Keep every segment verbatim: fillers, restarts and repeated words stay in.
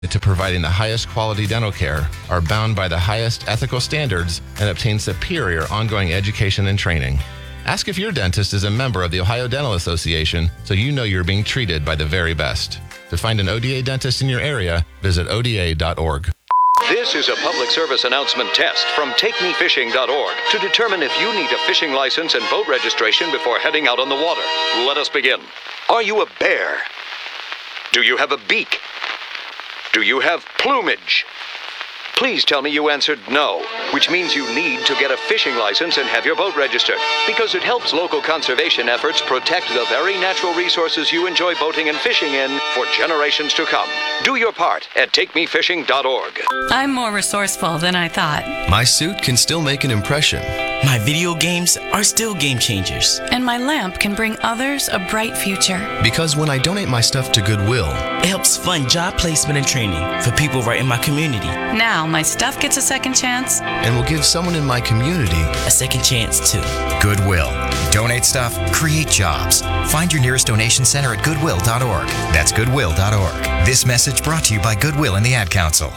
to providing the highest quality dental care, are bound by the highest ethical standards, and obtain superior ongoing education and training. Ask if your dentist is a member of the Ohio Dental Association so you know you're being treated by the very best. To find an O D A dentist in your area, visit O D A dot org. This is a public service announcement test from take me fishing dot org to determine if you need a fishing license and boat registration before heading out on the water. Let us begin. Are you a bear? Do you have a beak? Do you have plumage? Please tell me you answered no, which means you need to get a fishing license and have your boat registered, because it helps local conservation efforts protect the very natural resources you enjoy boating and fishing in for generations to come. Do your part at take me fishing dot org. I'm more resourceful than I thought. My suit can still make an impression. My video games are still game changers. And my lamp can bring others a bright future. Because when I donate my stuff to Goodwill, it helps fund job placement and training for people right in my community. Now my stuff gets a second chance. And will give someone in my community a second chance too. Goodwill. Donate stuff, create jobs. Find your nearest donation center at goodwill dot org. That's goodwill dot org. This message brought to you by Goodwill and the Ad Council.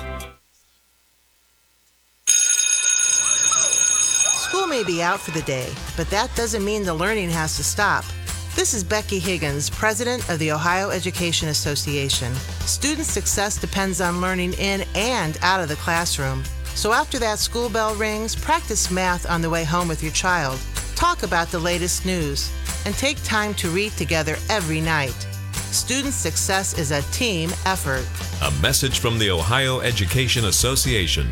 School may be out for the day, but that doesn't mean the learning has to stop. This is Becky Higgins, president of the Ohio Education Association. Student success depends on learning in and out of the classroom. So after that school bell rings, practice math on the way home with your child. Talk about the latest news, and take time to read together every night. Student success is a team effort. A message from the Ohio Education Association.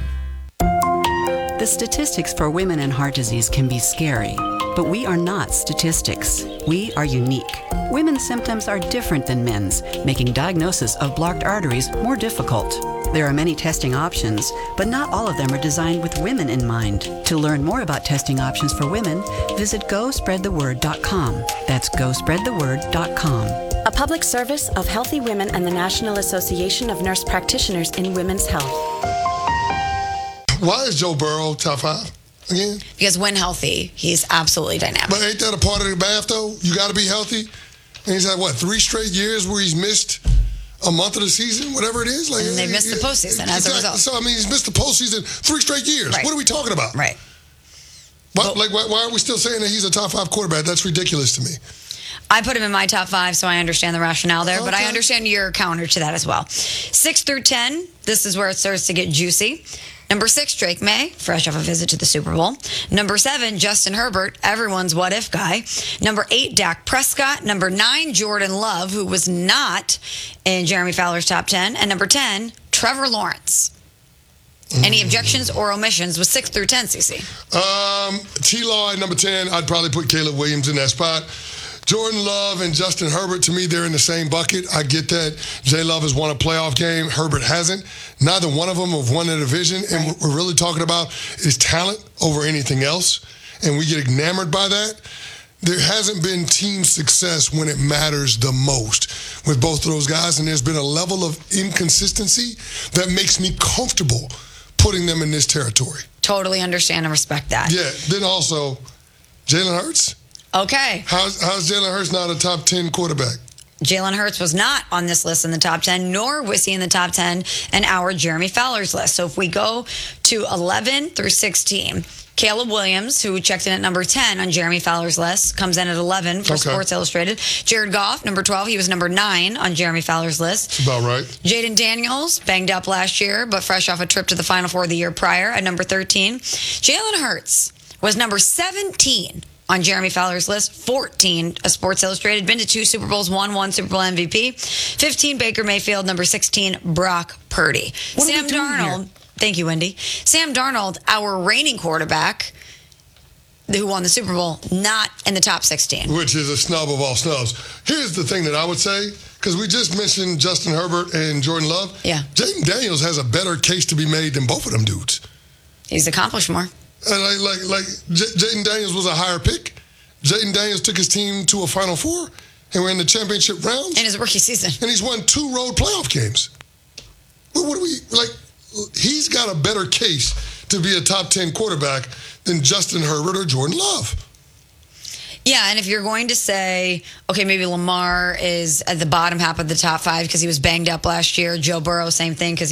The statistics for women and heart disease can be scary, but we are not statistics. We are unique. Women's symptoms are different than men's, making diagnosis of blocked arteries more difficult. There are many testing options, but not all of them are designed with women in mind. To learn more about testing options for women, visit go spread the word dot com. That's go spread the word dot com. A public service of Healthy Women and the National Association of Nurse Practitioners in Women's Health. Why is Joe Burrow top five again? Because when healthy, he's absolutely dynamic. But ain't that a part of the math, though? You got to be healthy. And he's had, what, three straight years where he's missed a month of the season, whatever it is? Like, and they missed the postseason as a result. So, I mean, he's missed the postseason three straight years. Right. What are we talking about? Right. Why, well, like, why, why are we still saying that he's a top five quarterback? That's ridiculous to me. I put him in my top five, so I understand the rationale there, okay. But I understand your counter to that as well. Six through ten, this is where it starts to get juicy. Number six, Drake May, fresh off a visit to the Super Bowl. Number seven, Justin Herbert, everyone's what-if guy. Number eight, Dak Prescott. Number nine, Jordan Love, who was not in Jeremy Fowler's top ten. And number ten, Trevor Lawrence. Mm. Any objections or omissions with six through ten, Cece? Um, T-Law at number ten, I'd probably put Caleb Williams in that spot. Jordan Love and Justin Herbert, to me, they're in the same bucket. I get that. J. Love has won a playoff game. Herbert hasn't. Neither one of them have won a division. And what we're really talking about is talent over anything else. And we get enamored by that. There hasn't been team success when it matters the most with both of those guys. And there's been a level of inconsistency that makes me comfortable putting them in this territory. Totally understand and respect that. Yeah. Then also, Jalen Hurts. Okay. How's, how's Jalen Hurts not a top ten quarterback? Jalen Hurts was not on this list in the top ten, nor was he in the top ten in our Jeremy Fowler's list. So if we go to eleven through sixteen, Caleb Williams, who checked in at number ten on Jeremy Fowler's list, comes in at eleven for okay. Sports Illustrated. Jared Goff, number twelve, he was number nine on Jeremy Fowler's list. That's about right. Jaden Daniels, banged up last year, but fresh off a trip to the Final Four the year prior at number thirteen. Jalen Hurts was number seventeen on Jeremy Fowler's list, fourteen, a Sports Illustrated, been to two Super Bowls, won one Super Bowl M V P, fifteen, Baker Mayfield, number sixteen, Brock Purdy. What Sam Darnold, here? Thank you, Wendy. Sam Darnold, our reigning quarterback, who won the Super Bowl, not in the top sixteen. Which is a snub of all snubs. Here's the thing that I would say, because we just mentioned Justin Herbert and Jordan Love. Yeah. Jaden Daniels has a better case to be made than both of them dudes. He's accomplished more. And like, like, like J- Jaden Daniels was a higher pick. Jaden Daniels took his team to a Final Four, and we're in the championship rounds. In his rookie season. And he's won two road playoff games. What, what do we, like, he's got a better case to be a top ten quarterback than Justin Herbert or Jordan Love. Yeah, and if you're going to say, okay, maybe Lamar is at the bottom half of the top five because he was banged up last year. Joe Burrow, same thing, because